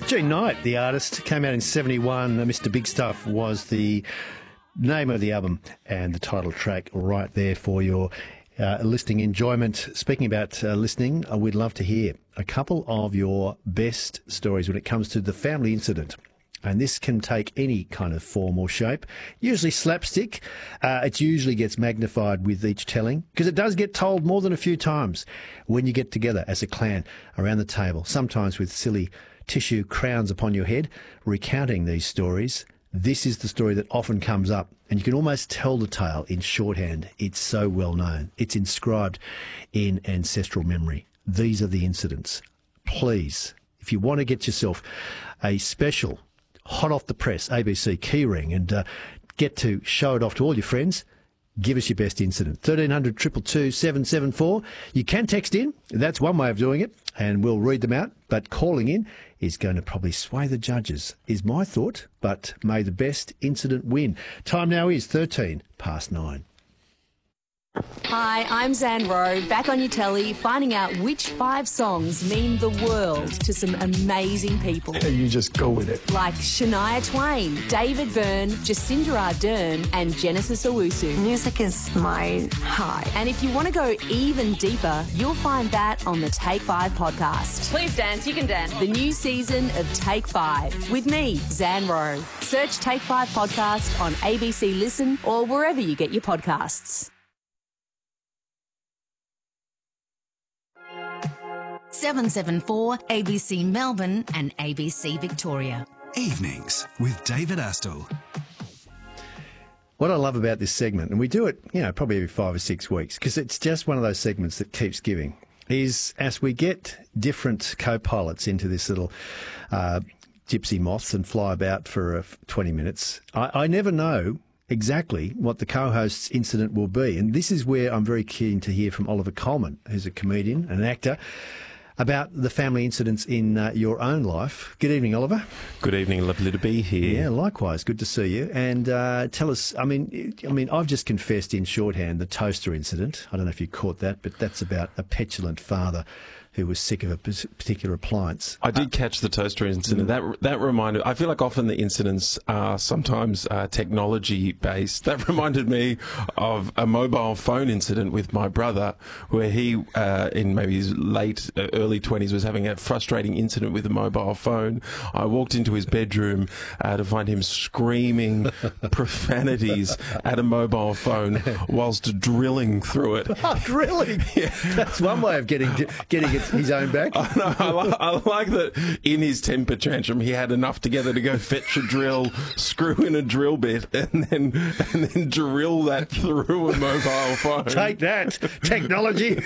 Gene Knight, the artist, came out in 71. Mr. Big Stuff was the name of the album and the title track right there for your listening enjoyment. Speaking about listening, we'd love to hear a couple of your best stories when it comes to the family incident. And this can take any kind of form or shape, usually slapstick. It usually gets magnified with each telling because it does get told more than a few times when you get together as a clan around the table, sometimes with silly tissue crowns upon your head, recounting these stories. This is the story that often comes up, and you can almost tell the tale in shorthand. It's so well known. It's inscribed in ancestral memory. These are the incidents. Please, if you want to get yourself a special hot off the press ABC keyring and get to show it off to all your friends, give us your best incident. 1300 222 774. You can text in. That's one way of doing it, and we'll read them out. But calling in is going to probably sway the judges, is my thought. But may the best incident win. Time now is 13 past 9. Hi, I'm Zan Rowe, back on your telly, finding out which 5 songs mean the world to some amazing people. You just go with it. Like Shania Twain, David Byrne, Jacinda Ardern and Genesis Owusu. Music is my high. And if you want to go even deeper, you'll find that on the Take 5 podcast. Please dance, you can dance. The new season of Take 5 with me, Zan Rowe. Search Take 5 podcast on ABC Listen or wherever you get your podcasts. 774 ABC Melbourne and ABC Victoria. Evenings with David Astle. What I love about this segment, and we do it, probably every 5 or 6 weeks, because it's just one of those segments that keeps giving, is as we get different co-pilots into this little gypsy moths and fly about for 20 minutes, I never know exactly what the co-host's incident will be. And this is where I'm very keen to hear from Oliver Coleman, who's a comedian, an actor, about the family incidents in your own life. Good evening, Oliver. Good evening, lovely to be here. Yeah, likewise, good to see you. And tell us, I mean, I've just confessed in shorthand the toaster incident. I don't know if you caught that, but that's about a petulant father who was sick of a particular appliance. I did catch the toaster incident. That reminded. I feel like often the incidents are sometimes technology based. That reminded me of a mobile phone incident with my brother, where he, in maybe his early 20s, was having a frustrating incident with a mobile phone. I walked into his bedroom to find him screaming profanities at a mobile phone whilst drilling through it. Oh, drilling? Yeah. That's one way of getting it his own back. I like that in his temper tantrum he had enough together to go fetch a drill, screw in a drill bit, and then drill that through a mobile phone. Take that, technology.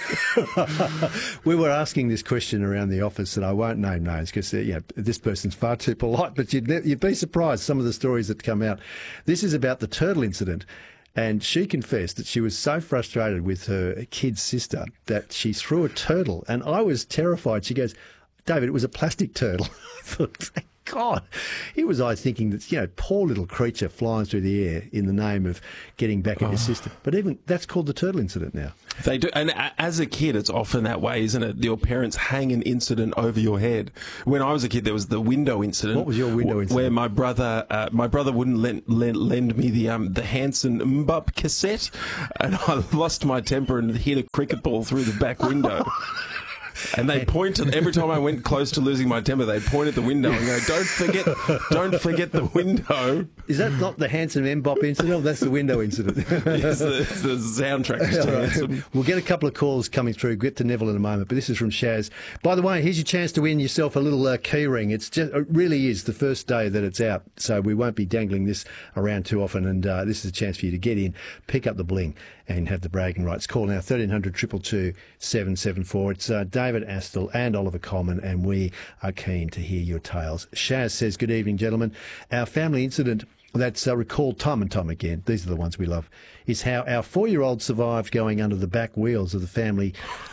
We were asking this question around the office, and I won't name names because this person's far too polite, but you'd be surprised some of the stories that come out. This is about the turtle incident. And she confessed that she was so frustrated with her kid's sister that she threw a turtle. And I was terrified. She goes, David, it was a plastic turtle. I thought, thank God. Here was I thinking that, poor little creature flying through the air in the name of getting back at his sister. But even that's called the turtle incident now. They do. And as a kid, it's often that way, isn't it? Your parents hang an incident over your head. When I was a kid, there was the window incident. What was your window incident? Where my brother wouldn't lend me the Hanson Mbop cassette, and I lost my temper and hit a cricket ball through the back window. And they pointed every time I went close to losing my temper. They point at the window and go, "Don't forget the window." Is that not the Hanson Mbop incident? That's the window incident. Yes, it's the soundtrack to Hanson. We'll get a couple of calls coming through. Get to Neville in a moment, but this is from Shaz. By the way, here's your chance to win yourself a little keyring. It really is the first day that it's out, so we won't be dangling this around too often. And this is a chance for you to get in, pick up the bling, and have the bragging rights. Call now 1300 222 774. It's David Astle and Oliver Coleman, and we are keen to hear your tales. Shaz says, good evening, gentlemen. Our family incident that's recalled time and time again, these are the ones we love, is how our 4-year-old survived going under the back wheels of the family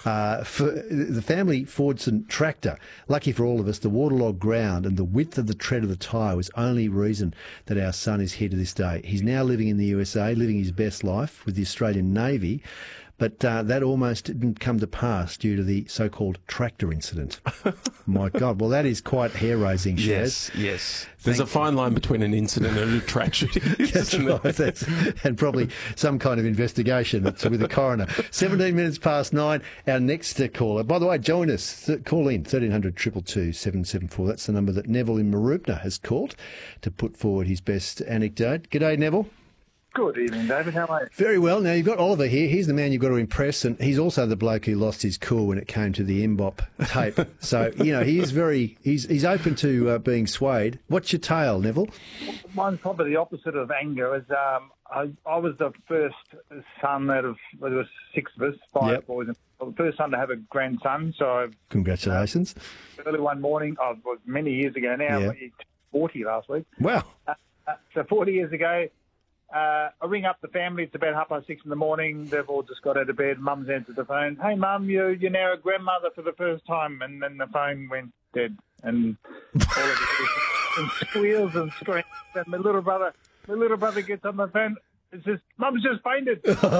Fordson tractor. Lucky for all of us, the waterlogged ground and the width of the tread of the tyre was only reason that our son is here to this day. He's now living in the USA, living his best life with the Australian Navy, but that almost didn't come to pass due to the so-called tractor incident. My God, well, that is quite hair-raising, Shaz. Yes. There's a fine line between an incident and a tragedy. That's right. And probably some kind of investigation with a coroner. 17 minutes past 9. Our next caller. By the way, join us. Call in 1300 222 774. That's the number that Neville in Mooroopna has called to put forward his best anecdote. G'day, Neville. Good evening, David. How are you? Very well. Now, you've got Oliver here. He's the man you've got to impress, and he's also the bloke who lost his cool when it came to the Mbop tape. So, he is he's open to being swayed. What's your tale, Neville? Mine's probably the opposite of anger. I was the first son out of, there was 6 of us, 5 boys, and the first son to have a grandson. So, congratulations. Early one morning, it was many years ago now, Yeah. 40 last week. Wow. So 40 years ago, I ring up the family. It's about 6:30 in the morning. They've all just got out of bed. Mum's answered the phone. Hey, Mum, you're now a grandmother for the first time. And then the phone went dead. And all of it, and squeals and screams. And my little brother gets on the phone. It says, Mum's just fainted.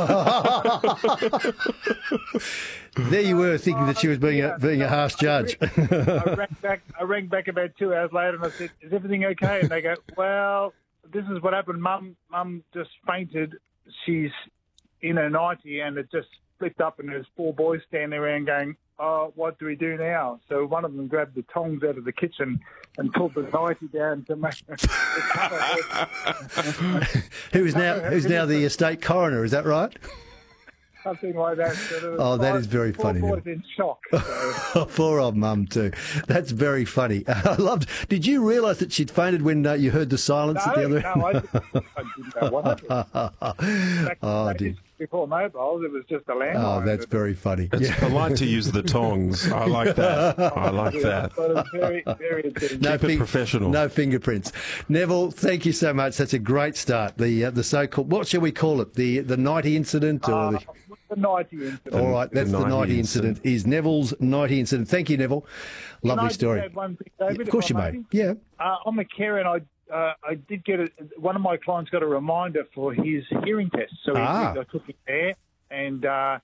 There you were, thinking that she was being a harsh judge. I rang back about 2 hours later and I said, is everything okay? And they go, well, this is what happened. Mum just fainted. She's in her 90 and it just flipped up and there's 4 boys standing around going, oh, what do we do now? So one of them grabbed the tongs out of the kitchen and pulled the 90 down to make Who's now the estate coroner, is that right? Something like that. So that is very funny. 4 boys in shock. So. Poor old Mum too. That's very funny. I loved. Did you realise that she'd fainted when you heard the silence at the other end? No, I didn't know what happened. Before mobiles, it was just a landline. Oh, that's very funny. It's polite to use the tongs. I like that. But it's very, very Keep it professional. No fingerprints. Neville, thank you so much. That's a great start. The so-called, what shall we call it? The 90 incident or the 90 incident. All right, that's the 90 incident. Is Neville's 90 incident. Thank you, Neville. Lovely story. Add one thing, David, of course you may. Yeah. I'm a carer and I did get one of my clients got a reminder for his hearing test. So I took him there and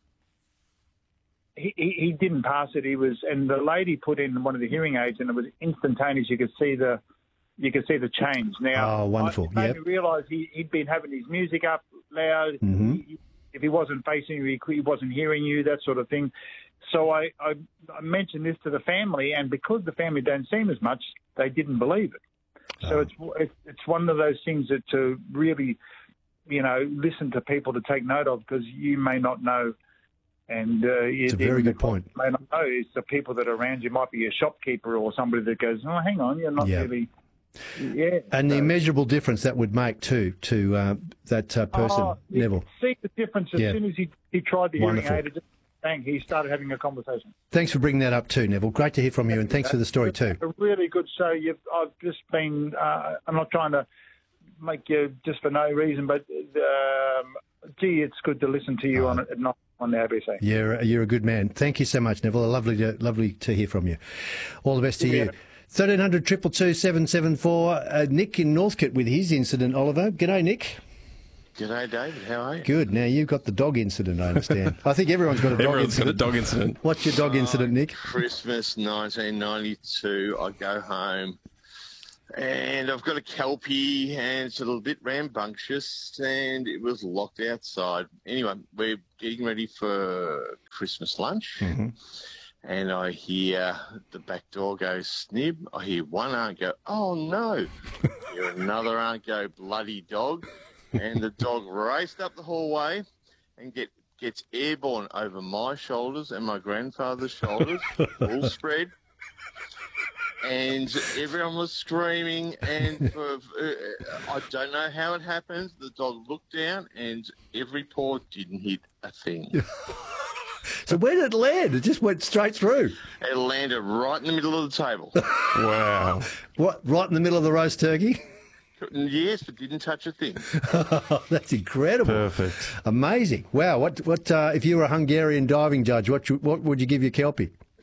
he didn't pass it. And the lady put in one of the hearing aids and it was instantaneous. You could see the change. Now, wonderful. I didn't realise he'd been having his music up loud. Mm-hmm. If he wasn't facing you, he wasn't hearing you, that sort of thing. So I mentioned this to the family, and because the family don't see him as much, they didn't believe it. So it's one of those things that to really, listen to people to take note of, because you may not know. And it's a very good point. May not know is the people that are around you. Might be a shopkeeper or somebody that goes, oh, hang on, you're not really. Yeah, and the immeasurable difference that would make too to that person, Neville. See the difference as soon as he tried the hearing aid. Bang, he started having a conversation. Thanks for bringing that up too, Neville. Great to hear from you, and thanks for the story too. A really good show. I've just been. I'm not trying to make you just for no reason, but it's good to listen to you on the ABC. You're a good man. Thank you so much, Neville. Lovely to hear from you. All the best to you. 1300 222 774. Nick in Northcote with his incident, Oliver. G'day, Nick. G'day, David. How are you? Good. Now, you've got the dog incident, I understand. I think everyone's got a dog incident. What's your dog incident, Nick? Christmas 1992, I go home and I've got a Kelpie and it's a little bit rambunctious and it was locked outside. Anyway, we're getting ready for Christmas lunch. Mm-hmm. And I hear the back door go snib. I hear one aunt go, oh, no. I hear another aunt go, bloody dog. And the dog raced up the hallway and gets airborne over my shoulders and my grandfather's shoulders, all spread. And everyone was screaming. And I don't know how it happened. The dog looked down and every paw didn't hit a thing. So where did it land? It just went straight through. It landed right in the middle of the table. Wow. What, right in the middle of the roast turkey? Yes, but didn't touch a thing. That's incredible. Perfect. Amazing. Wow. What if you were a Hungarian diving judge, what would you give your Kelpie?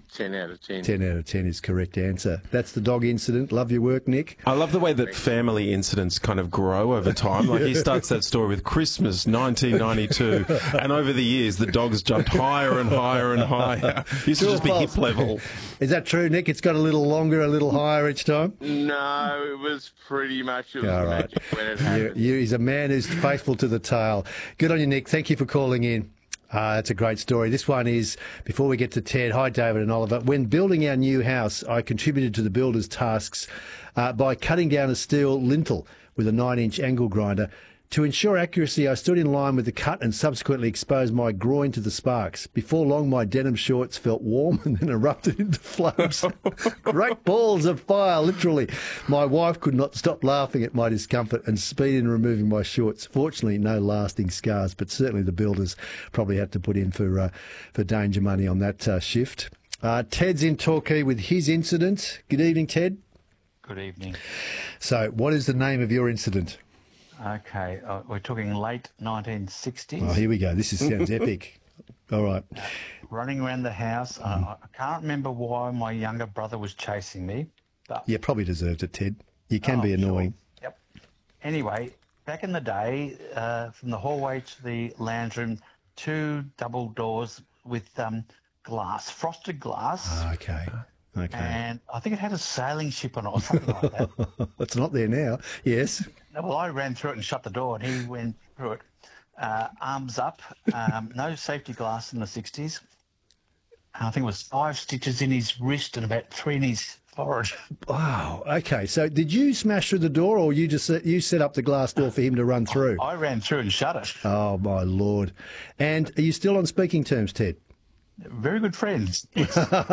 10 out of 10. 10 out of 10 is correct answer. That's the dog incident. Love your work, Nick. I love the way that family incidents kind of grow over time. Like he starts that story with Christmas 1992, and over the years the dog's jumped higher and higher and higher. Used to just be hip level. Is that true, Nick? It's got a little longer, a little higher each time? No, it was pretty much All right. magic when it happened. He's a man who's faithful to the tail. Good on you, Nick. Thank you for calling in. That's a great story. This one is, before we get to Ted, hi David and Oliver. When building our new house, I contributed to the builder's tasks by cutting down a steel lintel with a 9-inch angle grinder. To ensure accuracy, I stood in line with the cut and subsequently exposed my groin to the sparks. Before long, my denim shorts felt warm and then erupted into flames. Great balls of fire, literally. My wife could not stop laughing at my discomfort and speed in removing my shorts. Fortunately, no lasting scars, but certainly the builders probably had to put in for danger money on that shift. Ted's in Torquay with his incident. Good evening, Ted. Good evening. So, what is the name of your incident? Okay, we're talking late 1960s. Oh, here we go. This sounds epic. All right. Running around the house. I can't remember why my younger brother was chasing me. But You probably deserved it, Ted. You can be annoying. Sure. Yep. Anyway, back in the day, from the hallway to the lounge room, 2 double doors with glass, frosted glass. Okay. And I think it had a sailing ship on it or something like that. It's not there now. Yes. Well, I ran through it and shut the door, and he went through it. Arms up, no safety glass in the 60s. I think it was 5 stitches in his wrist and about 3 in his forehead. Wow. Okay. So did you smash through the door, or you set up the glass door for him to run through? I ran through and shut it. Oh my Lord! And are you still on speaking terms, Ted? Very good friends. Yes.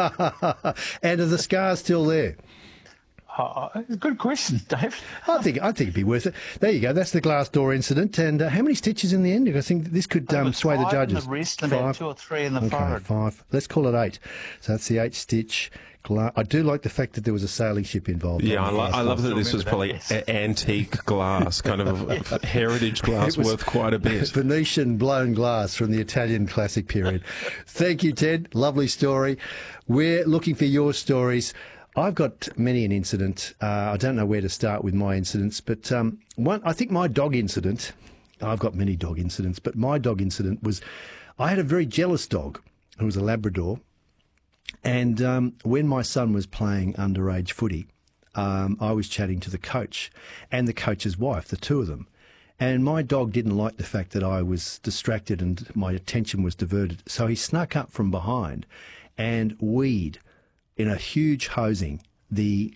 And are the scars still there? Good question, Dave. I think it'd be worth it. There you go. That's the glass door incident. And how many stitches in the end? I think this could sway the judges. 5 in the wrist and about 2 or 3 in the forehead. 5. Let's call it 8. So that's the 8-stitch glass. I do like the fact that there was a sailing ship involved. Yeah, I love that this was probably antique glass, kind of heritage glass worth quite a bit. Venetian blown glass from the Italian classic period. Thank you, Ted. Lovely story. We're looking for your stories. I've got many an incident. I don't know where to start with my incidents, but I think my dog incident, I've got many dog incidents, but my dog incident was, I had a very jealous dog who was a Labrador, and when my son was playing underage footy, I was chatting to the coach and the coach's wife, the two of them, and my dog didn't like the fact that I was distracted and my attention was diverted, so he snuck up from behind and weed in a huge hosing the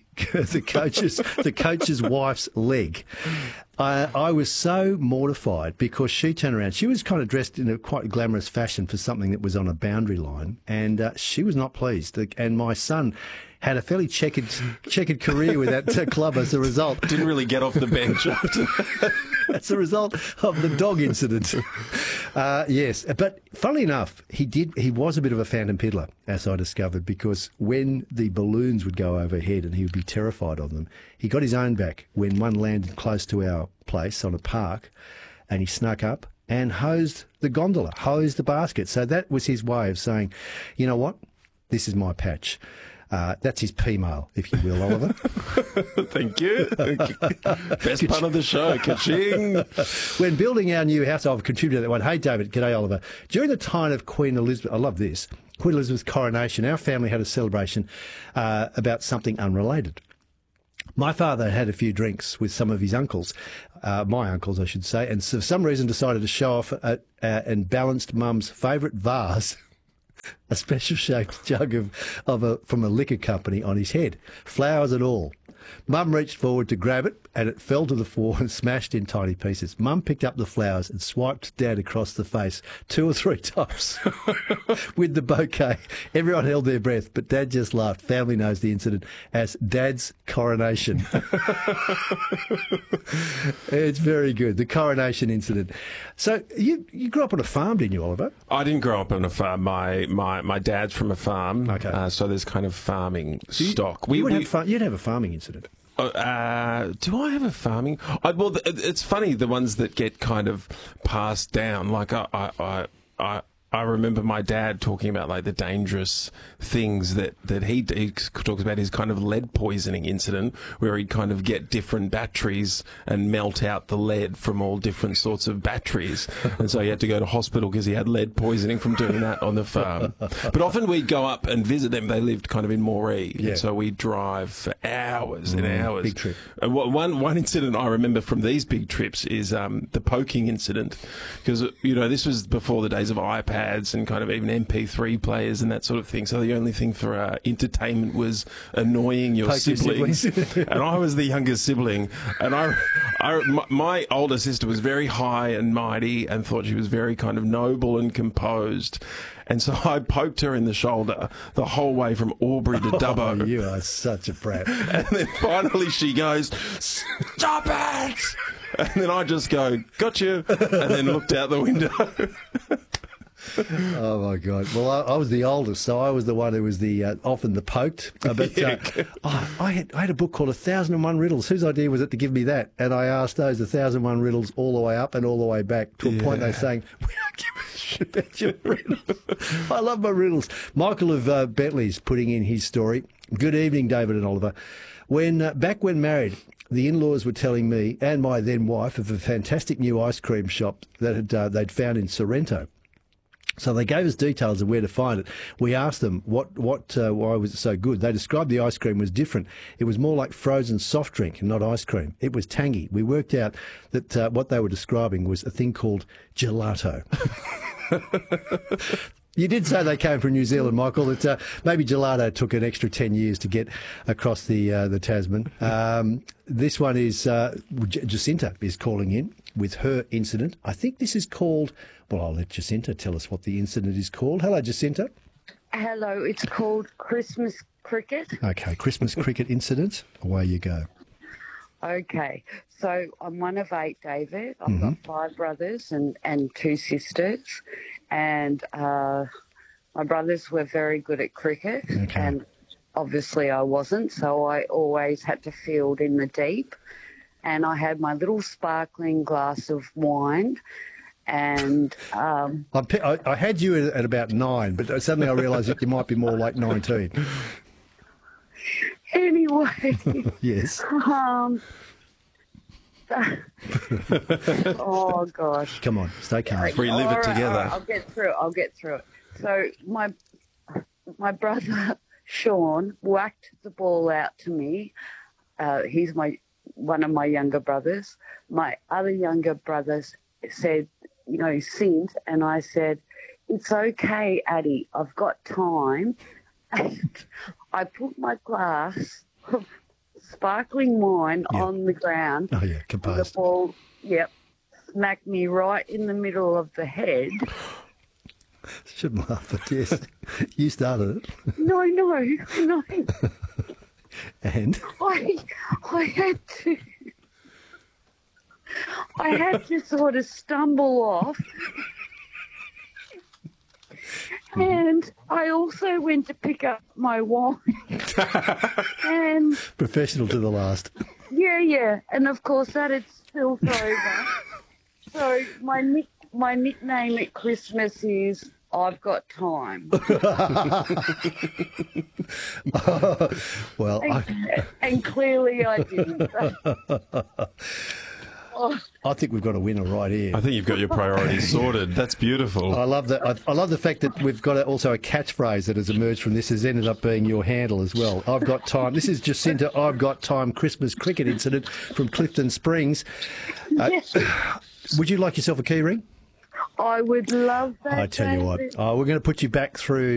coach's wife's leg. I was so mortified because she turned around. She was kind of dressed in a quite glamorous fashion for something that was on a boundary line, and she was not pleased. And my son had a fairly checkered career with that club as a result. Didn't really get off the bench after as a result of the dog incident. Yes, but funnily enough, he was a bit of a phantom piddler, as I discovered, because when the balloons would go overhead and he would be terrified of them, he got his own back when one landed close to our place on a park, and he snuck up and hosed the gondola, hosed the basket. So that was his way of saying, you know what, this is my patch. That's his P-mail, if you will, Oliver. Thank you. Best part of the show, ka-ching. When building our new house, I've contributed to that one. Hey, David. G'day, Oliver. During the time of Queen Elizabeth, I love this, Queen Elizabeth's coronation, our family had a celebration about something unrelated. My father had a few drinks with some of his uncles, my uncles, I should say, and for some reason decided to show off and balanced Mum's favourite vase, a special shaped jug from a liquor company, on his head, flowers and all. Mum reached forward to grab it, and it fell to the floor and smashed in tiny pieces. Mum picked up the flowers and swiped Dad across the face 2 or 3 times with the bouquet. Everyone held their breath, but Dad just laughed. Family knows the incident as Dad's coronation. It's very good, the coronation incident. So you grew up on a farm, didn't you, Oliver? I didn't grow up on a farm. My dad's from a farm, okay. So there's kind of farming stock. You'd have a farming incident. Do I have a farming? It's funny, the ones that get kind of passed down. Like I I remember my dad talking about like the dangerous things that he talks about, his kind of lead poisoning incident where he'd kind of get different batteries and melt out the lead from all different sorts of batteries. And so he had to go to hospital because he had lead poisoning from doing that on the farm. But often we'd go up and visit them. They lived kind of in Moree. Yeah. And so we'd drive for hours and hours. Big trip. And one incident I remember from these big trips is the poking incident, because, you know, this was before the days of iPads and kind of even MP3 players and that sort of thing. So the only thing for entertainment was annoying your siblings. And I was the youngest sibling. And my older sister was very high and mighty and thought she was very kind of noble and composed. And so I poked her in the shoulder the whole way from Albury to Dubbo. Oh, you are such a brat. And then finally she goes, "Stop it!" And then I just go, "Got you," and then looked out the window. Oh my God! Well, I was the oldest, so I was the one who was the often the poked. I had a book called 1001 Riddles. Whose idea was it to give me that? And I asked those 1001 riddles all the way up and all the way back to a point they were saying, "We don't give a shit about your riddles." I love my riddles. Michael of Bentley's putting in his story. Good evening, David and Oliver. Back when married, the in-laws were telling me and my then wife of a fantastic new ice cream shop that they'd found in Sorrento. So they gave us details of where to find it. We asked them why was it so good. They described the ice cream was different. It was more like frozen soft drink and not ice cream. It was tangy. We worked out that what they were describing was a thing called gelato. You did say they came from New Zealand, Michael. That maybe gelato took an extra 10 years to get across the Tasman. This one is Jacinta is calling in with her incident. I think this is called. Well, I'll let Jacinta tell us what the incident is called. Hello, Jacinta. Hello, it's called Christmas cricket. Okay, Christmas cricket incident. Away you go. Okay, so I'm one of 8, David. I've got 5 brothers and 2 sisters. And my brothers were very good at cricket. Okay. And obviously I wasn't, so I always had to field in the deep. And I had my little sparkling glass of wine. And I had you at about 9, but suddenly I realised that you might be more like 19. Anyway. Yes. Oh gosh. Come on, stay calm. Relive it together. Right, I'll get through it. So my brother Sean whacked the ball out to me. He's one of my younger brothers. My other younger brothers said, you know, sinned, and I said, "It's okay, Addie, I've got time." And I put my glass of sparkling wine on the ground. Oh, yeah, composed. The ball, smacked me right in the middle of the head. Shouldn't laugh, but yes, you started it. No. And? I had to sort of stumble off. And I also went to pick up my wine. And professional to the last. Yeah. And of course that had spilled over. So my nickname at Christmas is I've Got Time. Well, and clearly I didn't. I think we've got a winner right here. I think you've got your priorities sorted. That's beautiful. I love that. I love the fact that we've got also a catchphrase that has emerged from this has ended up being your handle as well. I've got time. This is Jacinta. I've got time. Christmas cricket incident from Clifton Springs. Yes. Would you like yourself a key ring? I would love that. I tell you what. We're going to put you back through